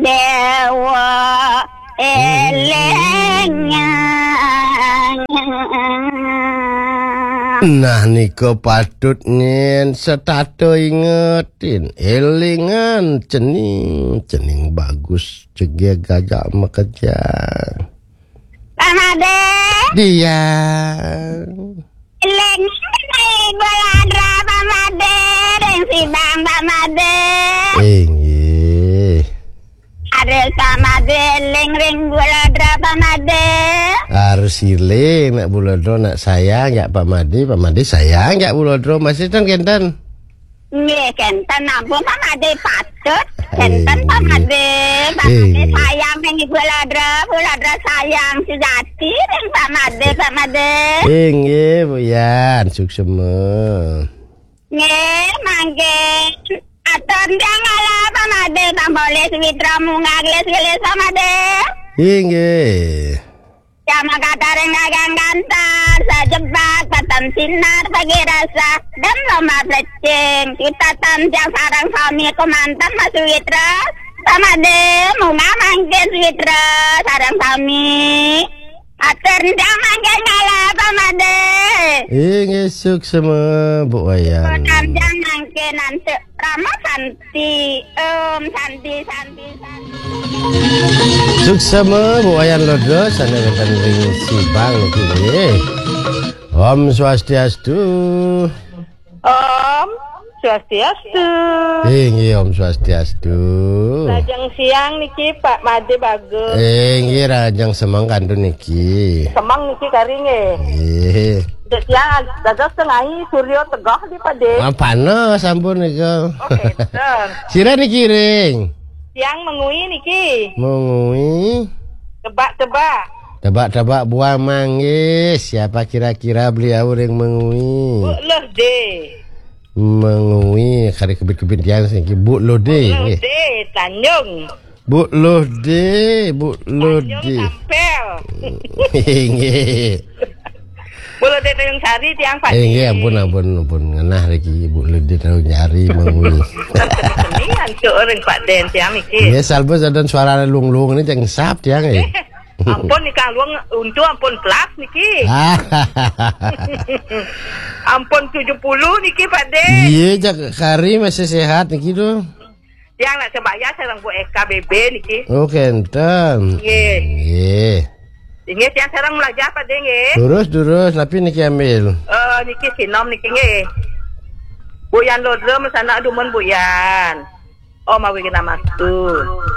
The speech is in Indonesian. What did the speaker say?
dewa elengnya. Nah niko patut nyen setato ingetin elingan cening bagus cegia gajah mekerja Pamade dia eleng goladra pamade ring sidang pamade ada pamade ring goladra pamade harus siling nak bulodro nak sayang ya Pak Madi sayang ya bulodro masih kan kenten nggih kenten ampun pamade patut kenten pamade sayang ning bulodro sayang sejati ning pamade nggih Bu Yan suksema nggih mangke atur ndang ala pamade tambole switra mungagles pamade nggih sama kata rengagang kantar, sejebak, patam sinar, bagi rasa, dan lomba plecing. Kita tanjang sarang suami komantan Mas Witra, sama deh, munga mangke Witra, sarang suami. Atur ndang mangke ngalah sama deh. Ngesuk semua Bu Wayan. Tanjang mangke nanti, Rama Santi, Santi. Suksema Bu Wayan Lodro sana wonten ring Sibang nggih. Om Swastiastu. Om Swastiastu. Nggih Om Swastiastu. Rajang siang niki Pak Made bagus. Nggih rajang semang kandun niki. Semang niki karinge. Nggih. Dek siang dados tengahi Suryo tegah di Pade. Panas sampun niku. Oke, bener. Sira niki ring. Siang mengui niki. Mengui. Tebak buah manggis. Siapa kira-kira beliau yang mengui? Bu Lode. Mengui kari kebit-kebit yang sini. Bu Lode. Tanjung. Bu Lode. Tanjung Tampel. Bu Lode Tanjung Sari tiang Padi. Ampun ngenah lagi Bu Lode Tanjung Sari mengui. Keningan ke orang Pak Den tiang iki. Ya salbus dan suara lung-lung ini yang sap tiang Ampun nih kang luang untuk ampun plus niki. Ampun 70 niki Pak Den. Iya jak kari masih sehat niki tuh. Yang nak sebaya sareng Bu EKBB niki. Oh kenten. Nggih. Nggih tiang sareng belajar Pak Den nggih. Durus tapi niki ambil. Niki sinom niki nggih. Bu Yan Lodro mesana dumun Bu Yan. Oh mawi kena mastu.